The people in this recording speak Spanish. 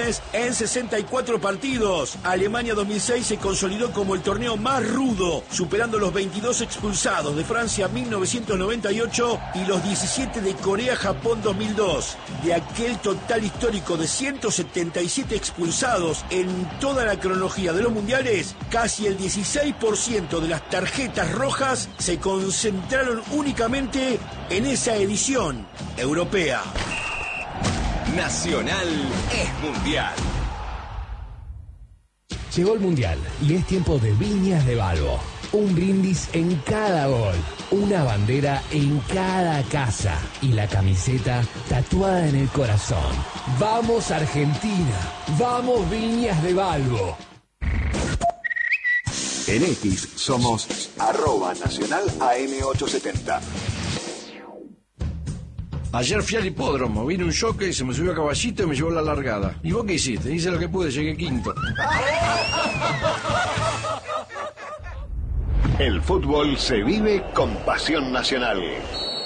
Nations en 64 partidos. Alemania 2006 se consolidó como el torneo más rudo, superando los 22 expulsados de Francia 1998 y los 17 de Corea-Japón 2002. De aquel total histórico de 177 expulsados en toda la cronología de los mundiales, casi el 16% de las tarjetas rojas se concentraron únicamente en esa edición europea. Nacional es mundial. Llegó el mundial y es tiempo de Viñas de Balbo. Un brindis en cada gol, una bandera en cada casa y la camiseta tatuada en el corazón. ¡Vamos Argentina! ¡Vamos Viñas de Balbo! En X somos @Nacional AM870. Ayer fui al hipódromo, vino un jockey, se me subió a caballito y me llevó la largada. ¿Y vos qué hiciste? Hice lo que pude, llegué quinto. El fútbol se vive con pasión nacional.